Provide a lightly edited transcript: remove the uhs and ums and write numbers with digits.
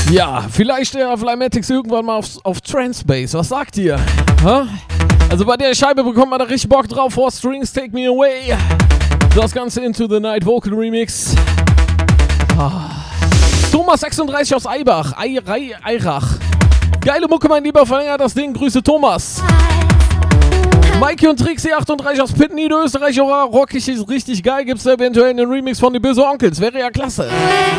Ja, vielleicht der Flymatics irgendwann mal auf Transbase. Was sagt ihr? Ha? Also bei der Scheibe bekommt man da richtig Bock drauf. Four Strings, Take Me Away. Das Ganze Into the Night Vocal Remix. Thomas 36 aus Eibach. Eirach. Geile Mucke, mein Lieber. Verlängert das Ding. Grüße, Thomas. Mikey und Trixie 38 aus Pitten, Niederösterreich. Rockig ist richtig geil. Gibt's da eventuell einen Remix von die Böse Onkels? Wäre ja klasse.